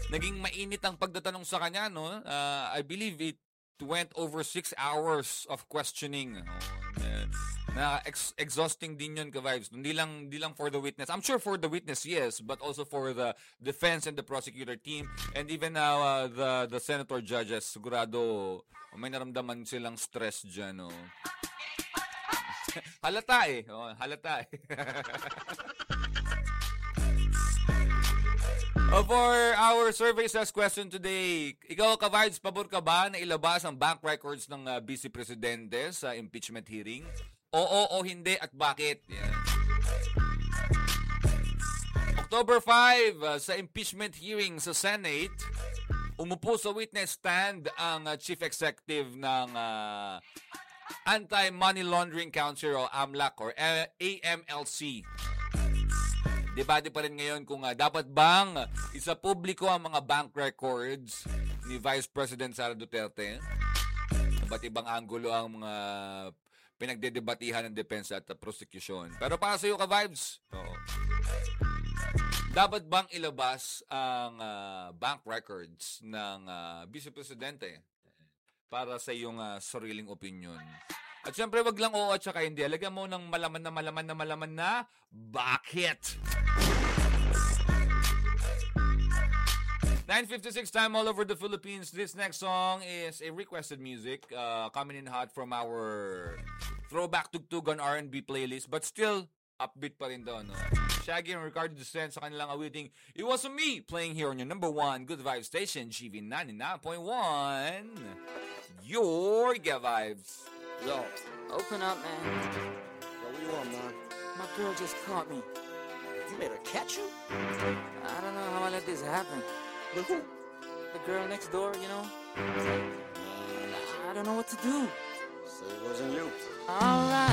naging mainit ang pagtatanong sa kanya, no? I believe it went over 6 hours of questioning. Exhausting din yun, ka-vibes. Hindi lang for the witness. I'm sure for the witness, yes, but also for the defense and the prosecutor team, and even now the senator judges. Sigurado may naramdaman silang stress dyan, no? Halata eh. Halata eh. For our survey says question today, ikaw, ka-vibes, pabor ka ba na ilabas ang bank records ng Vice Presidente sa impeachment hearing? Oo o hindi at bakit? Yan. October 5, sa impeachment hearing sa Senate, umupo sa witness stand ang Chief Executive ng Anti-Money Laundering Council o AMLAC or AMLC. Debate pa rin ngayon kung dapat bang isa publiko ang mga bank records ni Vice President Sara Duterte. Iba't ibang anggulo ang mga pinagdedebatihan ng depensa at prosecution. Pero para sa iyo, ka-vibes, dapat bang ilabas ang bank records ng Vice Presidente para sa iyong sariling opinion? At syempre, wag lang oo at saka hindi. Alagyan mo ng malaman na bakit. 9:56 time all over the Philippines. This next song is a requested music coming in hot from our throwback tugtog on R&B playlist, but still upbeat pa rin daw, no? Shaggy and Ricardo Descent sa kanilang awiting It Wasn't Me, playing here on your number one Good Vibes station, GV 99.1. Your Good Vibes. Yo, open up, man. Yo, what you want, man? My girl just caught me. You made her catch you? I don't know how I let this happen. With who? The girl next door, you know? I don't know what to do. So it wasn't you. All right.